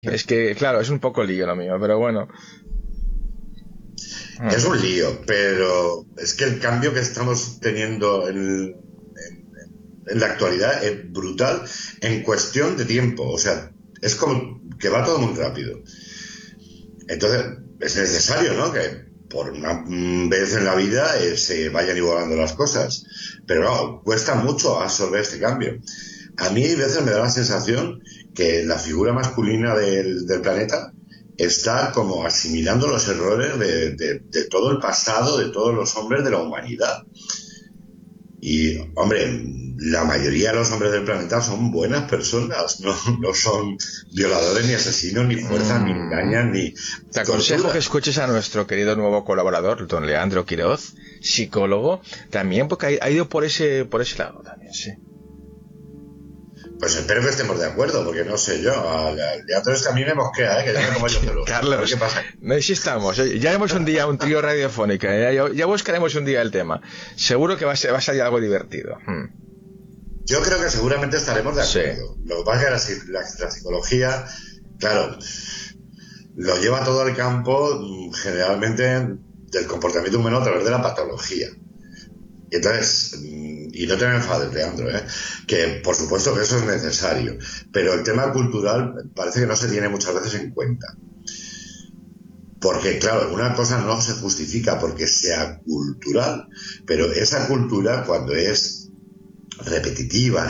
Es que, claro, es un poco lío lo mío, pero bueno. Es un lío, pero es que el cambio que estamos teniendo en la actualidad es brutal en cuestión de tiempo. O sea, es como que va todo muy rápido. Entonces, es necesario, ¿no?, que por una vez en la vida se vayan igualando las cosas. Pero no, cuesta mucho absorber este cambio. A mí a veces me da la sensación que la figura masculina del planeta está como asimilando los errores de todo el pasado, de todos los hombres de la humanidad. Y, hombre, la mayoría de los hombres del planeta son buenas personas, no son violadores, ni asesinos, ni fuerzas, ni engañan, ni... Te aconsejo que escuches a nuestro querido nuevo colaborador, don Leandro Quiroz, psicólogo, también, porque ha ido por ese lado también, sí. Pues espero que estemos de acuerdo, porque no sé yo, Leandro es que a mí me mosquea, que ya me como yo celoso. Carlos, ¿qué pasa? No existamos, ya haremos un día un trío radiofónico, ya buscaremos un día el tema. Seguro que va a salir algo divertido. Yo creo que seguramente estaremos de acuerdo. Sí. Lo que pasa es que la psicología, claro, lo lleva todo al campo generalmente del comportamiento humano a través de la patología. Y entonces, y no te me enfades, Leandro, que por supuesto que eso es necesario, pero el tema cultural parece que no se tiene muchas veces en cuenta. Porque, claro, una cosa no se justifica porque sea cultural, pero esa cultura, cuando es repetitiva,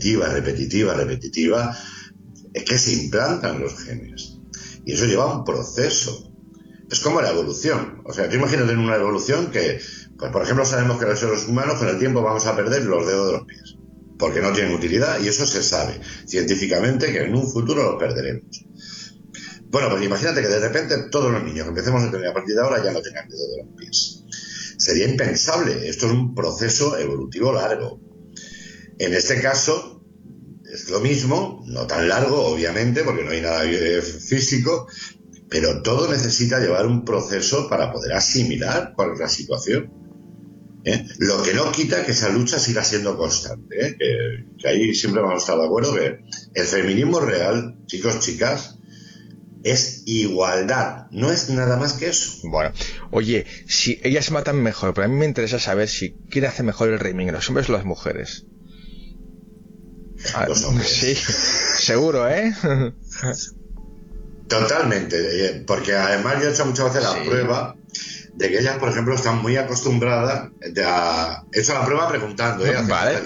es que se implantan los genes. Y eso lleva un proceso. Es como la evolución. O sea, tú imagínate en una evolución que, pues por ejemplo, sabemos que los seres humanos con el tiempo vamos a perder los dedos de los pies, porque no tienen utilidad, y eso se sabe científicamente que en un futuro los perderemos. Bueno, pues imagínate que de repente todos los niños que empecemos a tener a partir de ahora ya no tengan dedos de los pies. Sería impensable. Esto es un proceso evolutivo largo. En este caso es lo mismo, no tan largo, obviamente, porque no hay nada físico, pero todo necesita llevar un proceso para poder asimilar cuál es la situación. Lo que no quita que esa lucha siga siendo constante, que ahí siempre vamos a estar de acuerdo que el feminismo real, chicos, chicas, es igualdad, no es nada más que eso. Bueno, oye, si ellas matan mejor, pero a mí me interesa saber si quién hace mejor el riming, los hombres o las mujeres. Los hombres. Sí, seguro, Totalmente, porque además yo he hecho muchas veces la prueba de que ellas, por ejemplo, están muy acostumbradas he hecho la prueba preguntando, vale.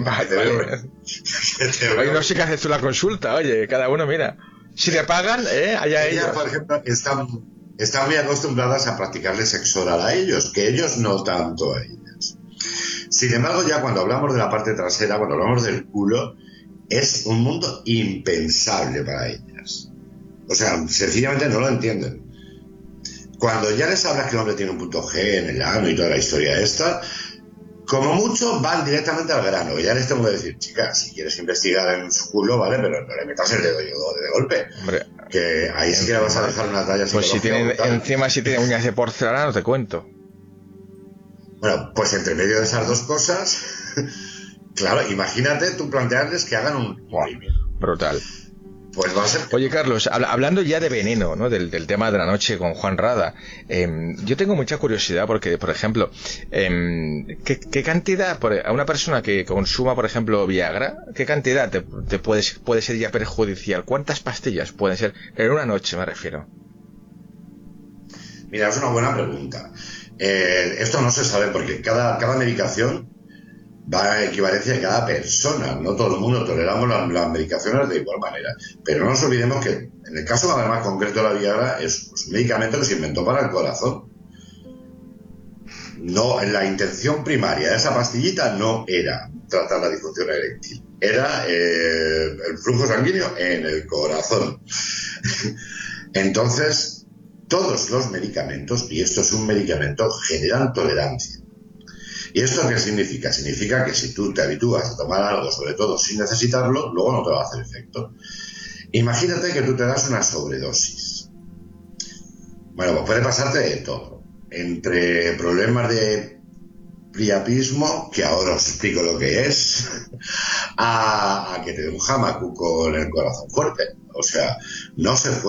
Oye, no sé qué haces tú la consulta, oye, cada uno mira. Si le pagan, allá ellas, por ejemplo, están muy acostumbradas a practicarle sexo oral a ellos, que ellos no tanto a ellas. Sin embargo, ya cuando hablamos de la parte trasera, cuando hablamos del culo, es un mundo impensable para ellas. O sea, sencillamente no lo entienden. Cuando ya les hablas que el hombre tiene un punto G en el ano y toda la historia esta, como mucho van directamente al grano. Ya les tengo que decir, chica, si quieres investigar en su culo, vale, pero no le metas el dedo de golpe. Hombre, que ahí sí que le vas a dejar una talla. Pues si tiene uñas de porcelana, no te cuento. Bueno, pues entre medio de esas dos cosas, claro, imagínate tú plantearles que hagan un movimiento. Brutal. Pues va a ser... Oye, Carlos, hablando ya de veneno, ¿no? Del tema de la noche con Juan Rada, yo tengo mucha curiosidad porque, por ejemplo, ¿qué cantidad, a una persona que consuma, por ejemplo, Viagra, qué cantidad te puede ser ya perjudicial? ¿Cuántas pastillas pueden ser? En una noche, me refiero. Mira, es una buena pregunta. Esto no se sabe porque cada medicación va a equivalencia de cada persona. No todo el mundo toleramos las medicaciones de igual manera. Pero no nos olvidemos que en el caso más concreto de la Viagra es un medicamento que se inventó para el corazón. No, la intención primaria de esa pastillita no era tratar la disfunción eréctil. Era el flujo sanguíneo en el corazón. Entonces, todos los medicamentos, y esto es un medicamento, generan tolerancia. ¿Y esto qué significa? Significa que si tú te habitúas a tomar algo, sobre todo sin necesitarlo, luego no te va a hacer efecto. Imagínate que tú te das una sobredosis. Bueno, pues puede pasarte de todo. Entre problemas de priapismo, que ahora os explico lo que es, a que te dé un jamacuco en el corazón fuerte. O sea, no se puede